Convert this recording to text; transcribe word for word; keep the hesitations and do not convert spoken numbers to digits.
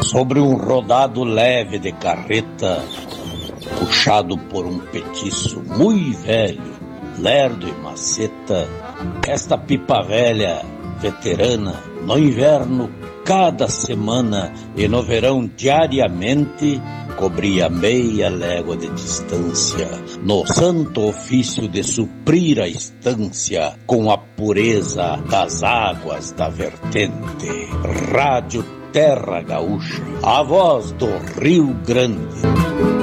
Sobre um rodado leve de carreta, puxado por um petiço muito velho, lerdo e maceta, esta pipa velha, veterana, no inverno, cada semana, e no verão, diariamente, cobria meia légua de distância, no santo ofício de suprir a estância, com a pureza das águas da vertente. Rádio Terra Gaúcha, a voz do Rio Grande.